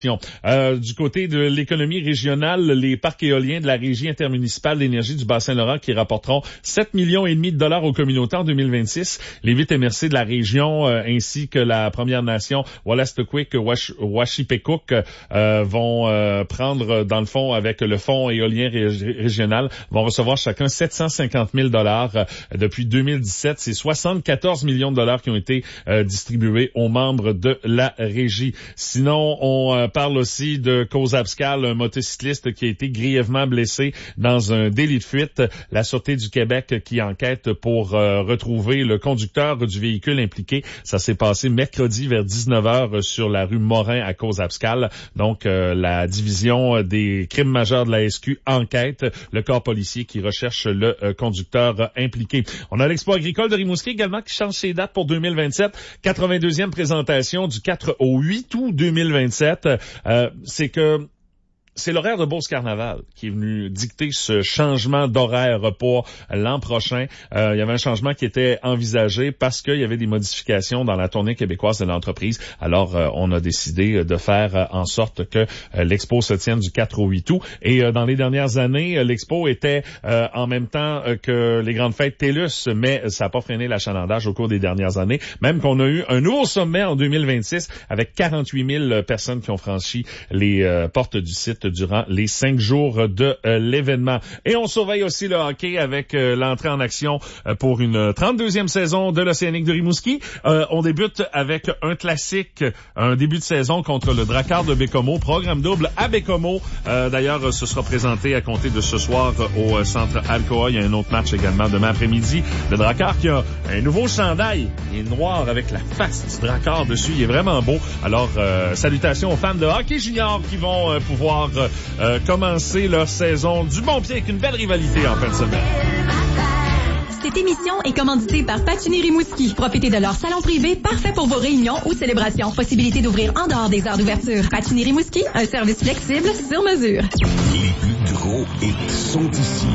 Du côté de l'économie régionale, les parcs éoliens de la Régie intermunicipale d'énergie du Bas-Saint-Laurent qui rapporteront 7,5 millions de dollars aux communautés en 2026. Les 8 MRC de la région ainsi que la Première Nation Wolastoqiyik-Washipekuk vont prendre dans le fond avec le fonds éolien régional, vont recevoir chacun 750 000 dollars depuis 2017. C'est 74 millions de dollars qui ont été distribués aux membres de la régie. Sinon, on parle aussi de cause abscale, un motocycliste qui a été grièvement blessé dans un délit de fuite. La Sûreté du Québec qui enquête pour retrouver le conducteur du véhicule impliqué. Ça s'est passé mercredi vers 19h sur la rue Morin à cause abscale. Donc, la division des crimes majeurs de la SQ enquête le corps policier qui recherche le conducteur impliqué. On a l'Expo agricole de Rimouski également qui change ses dates pour 2027. 82e présentation du 4 au 8 août 2027. C'est l'horaire de Beauce Carnaval qui est venu dicter ce changement d'horaire pour l'an prochain. Il y avait un changement qui était envisagé parce qu'il y avait des modifications dans la tournée québécoise de l'entreprise. Alors, on a décidé de faire en sorte que l'expo se tienne du 4 au 8 août. Et dans les dernières années, l'expo était en même temps que les grandes fêtes TELUS, mais ça n'a pas freiné l'achalandage au cours des dernières années. Même qu'on a eu un nouveau sommet en 2026 avec 48 000 personnes qui ont franchi les portes du site durant les 5 jours de l'événement. Et on surveille aussi le hockey avec l'entrée en action pour une 32e saison de l'Océanique de Rimouski. On débute avec un classique, un début de saison contre le Drakkar de Baie-Comeau, programme double à Baie-Comeau. D'ailleurs, ce sera présenté à compter de ce soir au centre Alcoa. Il y a un autre match également demain après-midi. Le Drakkar qui a un nouveau chandail, il est noir avec la face du Drakkar dessus, il est vraiment beau. Alors, salutations aux fans de hockey junior qui vont pouvoir commencer leur saison du bon pied avec une belle rivalité en fin de semaine. Cette émission est commanditée par Patinir Rimouski. Profitez de leur salon privé parfait pour vos réunions ou célébrations. Possibilité d'ouvrir en dehors des heures d'ouverture. Patinir Rimouski, un service flexible sur mesure. Les plus gros hits sont ici.